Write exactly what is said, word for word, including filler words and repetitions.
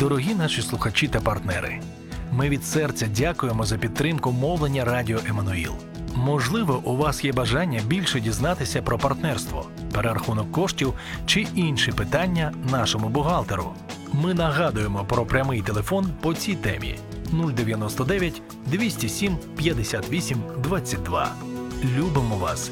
Дорогі наші слухачі та партнери, ми від серця дякуємо за підтримку мовлення Радіо Еммануїл. Можливо, у вас є бажання більше дізнатися про партнерство, перерахунок коштів чи інші питання нашому бухгалтеру. Ми нагадуємо про прямий телефон по цій темі нуль дев'яносто дев'ять двісті сім п'ятдесят вісім двадцять два. Любимо вас